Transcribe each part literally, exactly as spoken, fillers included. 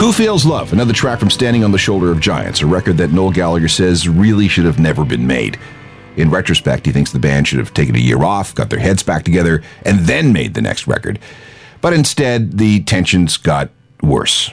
Who Feels Love, another track from Standing on the Shoulder of Giants, a record that Noel Gallagher says really should have never been made. In retrospect, he thinks the band should have taken a year off, got their heads back together, and then made the next record. But instead, the tensions got worse.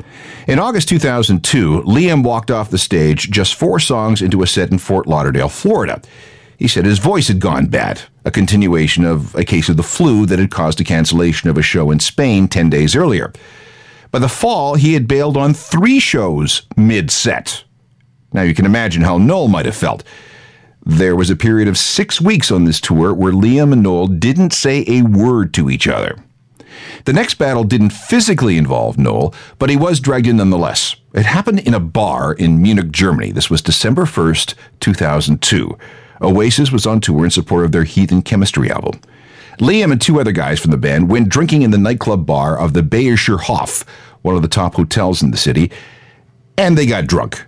In August two thousand two, Liam walked off the stage just four songs into a set in Fort Lauderdale, Florida. He said his voice had gone bad, a continuation of a case of the flu that had caused a cancellation of a show in Spain ten days earlier. By the fall, he had bailed on three shows mid-set. Now you can imagine how Noel might have felt. There was a period of six weeks on this tour where Liam and Noel didn't say a word to each other. The next battle didn't physically involve Noel, but he was dragged in nonetheless. It happened in a bar in Munich, Germany. This was December first, two thousand two. Oasis was on tour in support of their Heathen Chemistry album. Liam and two other guys from the band went drinking in the nightclub bar of the Bayerischer Hof, one of the top hotels in the city, and they got drunk.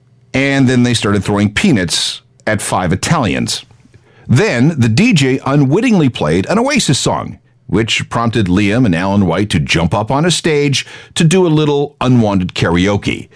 And then they started throwing peanuts at five Italians. Then the D J unwittingly played an Oasis song, which prompted Liam and Alan White to jump up on a stage to do a little unwanted karaoke.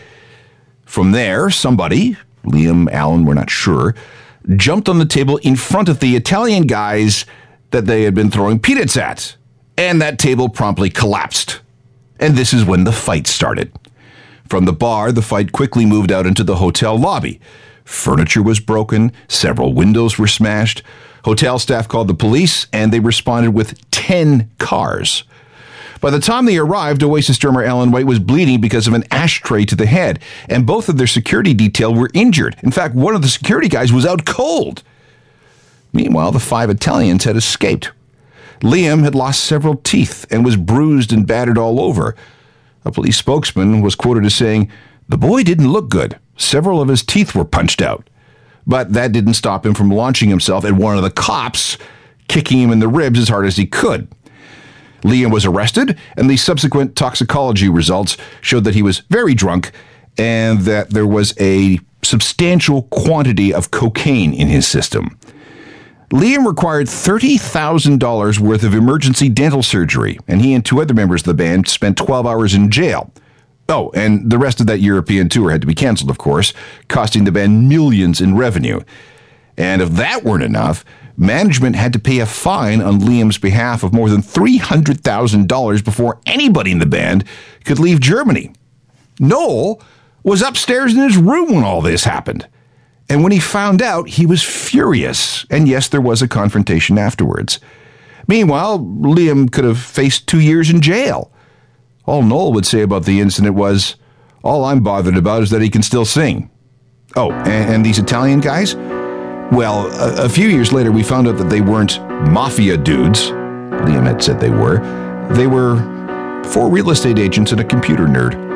From there, somebody, Liam, Alan, we're not sure, jumped on the table in front of the Italian guys that they had been throwing peanuts at, and that table promptly collapsed. And this is when the fight started. From the bar, the fight quickly moved out into the hotel lobby. Furniture was broken, several windows were smashed. Hotel staff called the police, and they responded with ten cars. By the time they arrived, Oasis drummer Alan White was bleeding because of an ashtray to the head, and both of their security detail were injured. In fact, one of the security guys was out cold. Meanwhile, the five Italians had escaped. Liam had lost several teeth and was bruised and battered all over. A police spokesman was quoted as saying, "The boy didn't look good. Several of his teeth were punched out." But that didn't stop him from launching himself at one of the cops, kicking him in the ribs as hard as he could. Liam was arrested, and the subsequent toxicology results showed that he was very drunk and that there was a substantial quantity of cocaine in his system. Liam required thirty thousand dollars worth of emergency dental surgery, and he and two other members of the band spent twelve hours in jail. Oh, and the rest of that European tour had to be canceled, of course, costing the band millions in revenue. And if that weren't enough, management had to pay a fine on Liam's behalf of more than three hundred thousand dollars before anybody in the band could leave Germany. Noel was upstairs in his room when all this happened. And when he found out, he was furious. And yes, there was a confrontation afterwards. Meanwhile, Liam could have faced two years in jail. All Noel would say about the incident was, "All I'm bothered about is that he can still sing." Oh, and, and these Italian guys? Well, a, a few years later, we found out that they weren't mafia dudes. Liam had said they were. They were four real estate agents and a computer nerd.